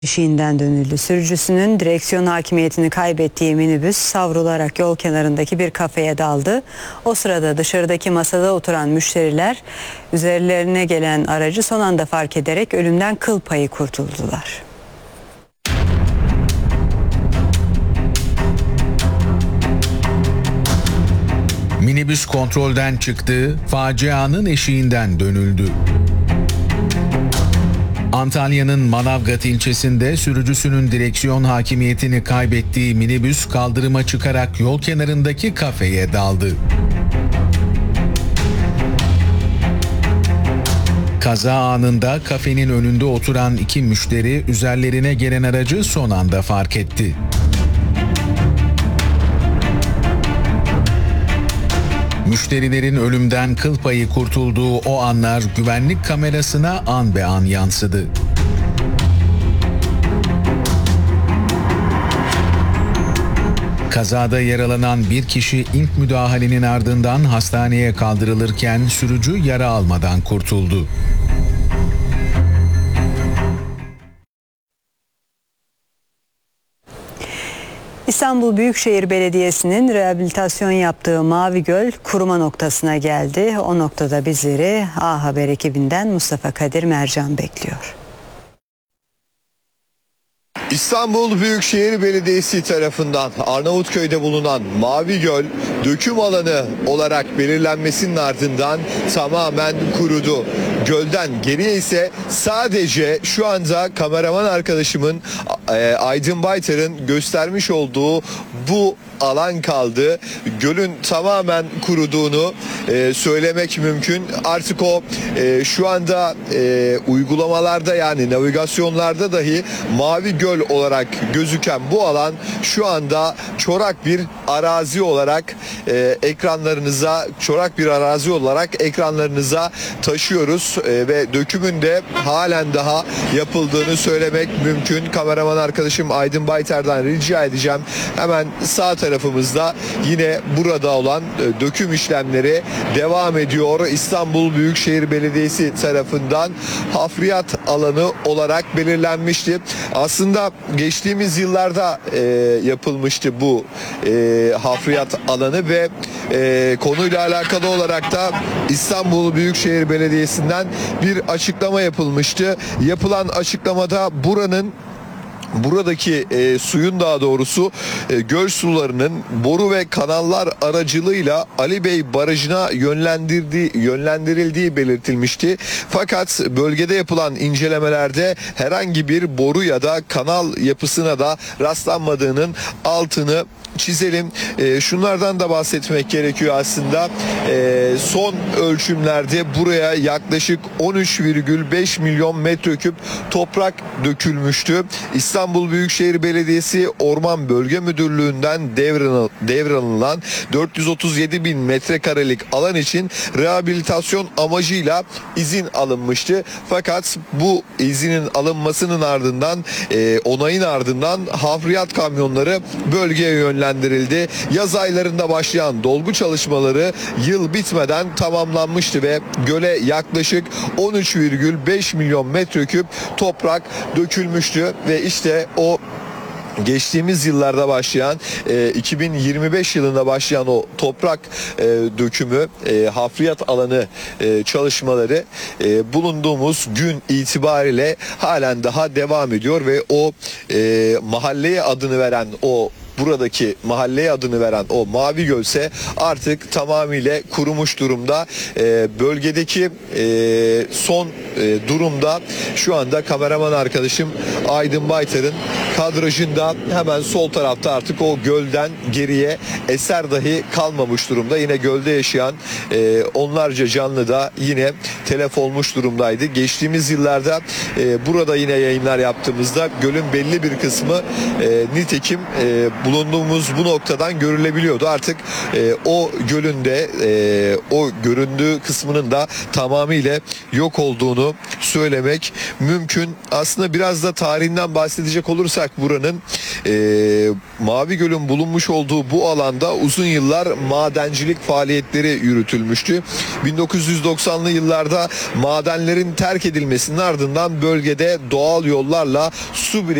eşiğinden dönüldü. Sürücüsünün direksiyon hakimiyetini kaybettiği minibüs savrularak yol kenarındaki bir kafeye daldı. O sırada dışarıdaki masada oturan müşteriler üzerlerine gelen aracı son anda fark ederek ölümden kıl payı kurtuldular. Minibüs kontrolden çıktı, facianın eşiğinden dönüldü. Antalya'nın Manavgat ilçesinde sürücüsünün direksiyon hakimiyetini kaybettiği minibüs kaldırıma çıkarak yol kenarındaki kafeye daldı. Kaza anında kafenin önünde oturan iki müşteri üzerlerine gelen aracı son anda fark etti. Müşterilerin ölümden kıl payı kurtulduğu o anlar güvenlik kamerasına an be an yansıdı. Kazada yaralanan bir kişi ilk müdahalenin ardından hastaneye kaldırılırken sürücü yara almadan kurtuldu. İstanbul Büyükşehir Belediyesi'nin rehabilitasyon yaptığı Mavi Göl kuruma noktasına geldi. O noktada bizleri A Haber ekibinden Mustafa Kadir Mercan bekliyor. İstanbul Büyükşehir Belediyesi tarafından Arnavutköy'de bulunan Mavi Göl döküm alanı olarak belirlenmesinin ardından tamamen kurudu. Gölden geriye ise sadece şu anda kameraman arkadaşımın Aydın Baytar'ın göstermiş olduğu bu alan kaldı. Gölün tamamen kuruduğunu söylemek mümkün. Artık o şu anda uygulamalarda, yani navigasyonlarda dahi Mavi Göl olarak gözüken bu alan şu anda çorak bir arazi olarak ekranlarınıza taşıyoruz ve dökümün de halen daha yapıldığını söylemek mümkün. Kameraman arkadaşım Aydın Baytar'dan rica edeceğim. Hemen sağ tarafımızda yine burada olan döküm işlemleri devam ediyor. İstanbul Büyükşehir Belediyesi tarafından hafriyat alanı olarak belirlenmişti. Aslında geçtiğimiz yıllarda yapılmıştı bu hafriyat alanı ve konuyla alakalı olarak da İstanbul Büyükşehir Belediyesi'nden bir açıklama yapılmıştı. Yapılan açıklamada buradaki suyun, daha doğrusu göl sularının boru ve kanallar aracılığıyla Ali Bey Barajı'na yönlendirildiği belirtilmişti. Fakat bölgede yapılan incelemelerde herhangi bir boru ya da kanal yapısına da rastlanmadığının altını çizelim. Şunlardan da bahsetmek gerekiyor aslında. Son ölçümlerde buraya yaklaşık 13,5 milyon metreküp toprak dökülmüştü. İstanbul Büyükşehir Belediyesi Orman Bölge Müdürlüğü'nden devralınan 437 bin metrekarelik alan için rehabilitasyon amacıyla izin alınmıştı. Fakat bu izinin alınmasının ardından, onayın ardından hafriyat kamyonları bölgeye yönlendirildi. Yaz aylarında başlayan dolgu çalışmaları yıl bitmeden tamamlanmıştı ve göle yaklaşık 13,5 milyon metreküp toprak dökülmüştü ve işte o geçtiğimiz yıllarda başlayan 2025 yılında başlayan o toprak dökümü, hafriyat alanı çalışmaları bulunduğumuz gün itibariyle halen daha devam ediyor ve o buradaki mahalleye adını veren o Mavi Gölse artık tamamıyla kurumuş durumda. Bölgedeki son durumda şu anda kameraman arkadaşım Aydın Baytar'ın kadrajında hemen sol tarafta artık o gölden geriye eser dahi kalmamış durumda. Yine gölde yaşayan onlarca canlı da yine telef olmuş durumdaydı. Geçtiğimiz yıllarda burada yine yayınlar yaptığımızda gölün belli bir kısmı nitekim bulunduğumuz bu noktadan görülebiliyordu. Artık o gölün de o göründüğü kısmının da tamamıyla yok olduğunu söylemek mümkün. Aslında biraz da tarihinden bahsedecek olursak olursak buranın Mavi Göl'ün bulunmuş olduğu bu alanda uzun yıllar madencilik faaliyetleri yürütülmüştü. 1990'lı yıllarda madenlerin terk edilmesinin ardından bölgede doğal yollarla su